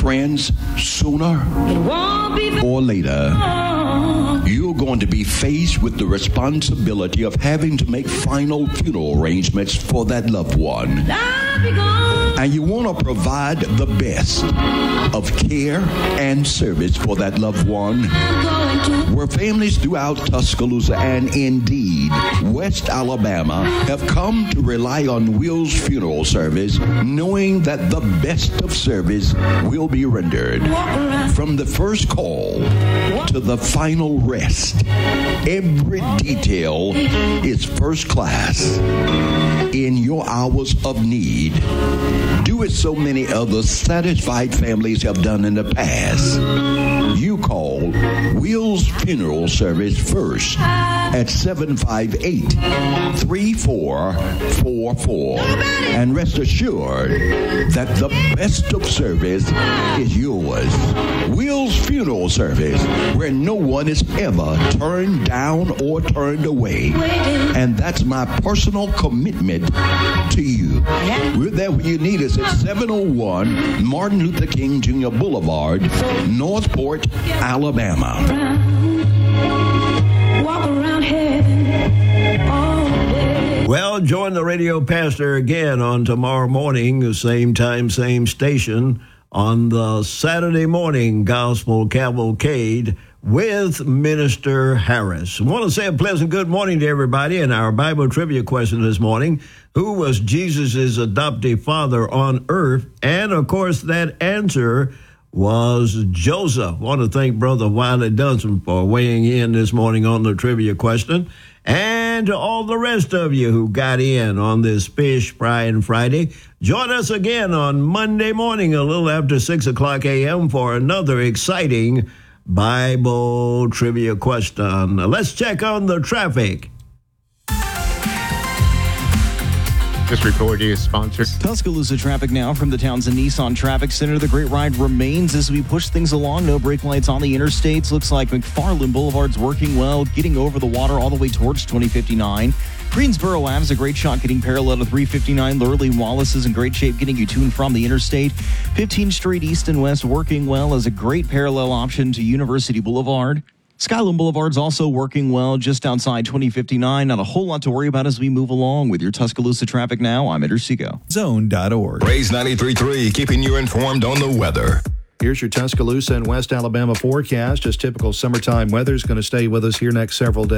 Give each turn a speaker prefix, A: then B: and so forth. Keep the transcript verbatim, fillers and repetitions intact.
A: friends, sooner or later, you're going to be faced with the responsibility of having to make final funeral arrangements for that loved one. And you want to provide the best of care and service for that loved one. Where families throughout Tuscaloosa and indeed West Alabama have come to rely on Will's Funeral Service, knowing that the best of service will be rendered. From the first call to the final rest, every detail is first class. In your hours of need, do as so many other satisfied families have done in the past. You call Will's Funeral Service first at seven five eight, three four four four. And rest assured that the best of service is yours. Will's Funeral Service, where no one is ever turned down or turned away. And that's my personal commitment to you. We're there when you need us at seven oh one Martin Luther King Junior Boulevard, Northport, Alabama.
B: Walk around heaven all day.
C: Well, join the radio pastor again on tomorrow morning, the same time, same station, on the Saturday morning Gospel Cavalcade with Minister Harris. I want to say a pleasant good morning to everybody. And our Bible trivia question this morning: who was Jesus' adoptive father on earth? And, of course, that answer was Joseph. I want to thank Brother Wiley Dunson for weighing in this morning on the trivia question. And to all the rest of you who got in on this Fish Frying Friday, join us again on Monday morning a little after six o'clock a.m. for another exciting Bible trivia question. Let's check on the traffic.
D: This report is sponsored.
E: Tuscaloosa traffic now from the Townsend Nissan Traffic Center. The Great Ride remains as we push things along. No brake lights on the interstates. Looks like McFarland Boulevard's working well, getting over the water all the way towards twenty fifty-nine. Greensboro Ave is a great shot getting parallel to three fifty-nine. Lurley Wallace is in great shape getting you to and from the interstate. fifteenth Street East and West working well as a great parallel option to University Boulevard. Skyland Boulevard's also working well just outside twenty fifty-nine. Not a whole lot to worry about as we move along with your Tuscaloosa traffic now. I'm Eder Seco.
F: Zone dot org.
G: Raise ninety-three point three, keeping you informed on the weather.
F: Here's your Tuscaloosa and West Alabama forecast. Just typical summertime weather is going to stay with us here next several days.